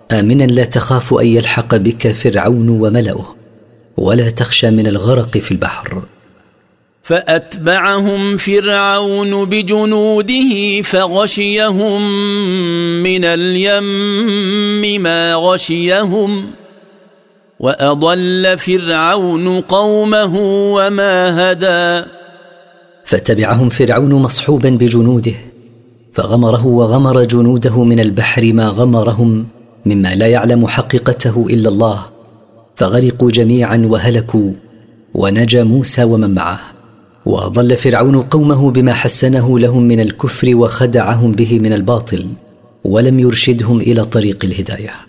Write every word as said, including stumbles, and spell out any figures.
آمنا لا تخاف أن يلحق بك فرعون وملأه، ولا تخشى من الغرق في البحر. فأتبعهم فرعون بجنوده فغشيهم من اليم ما غشيهم، وأضل فرعون قومه وما هدى. فتبعهم فرعون مصحوبا بجنوده، فغمره وغمر جنوده من البحر ما غمرهم مما لا يعلم حقيقته إلا الله، فغرقوا جميعا وهلكوا، ونجا موسى ومن معه. وأضل فرعون قومه بما حسنه لهم من الكفر وخدعهم به من الباطل، ولم يرشدهم إلى طريق الهداية.